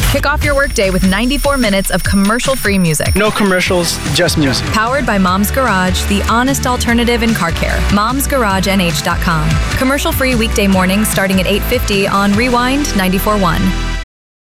Kick off your workday with 94 minutes of commercial-free music. No commercials, just music. Powered by Mom's Garage, the honest alternative in car care. Mom'sGarageNH.com. Commercial-free weekday mornings starting at 8:50 on Rewind 94.1.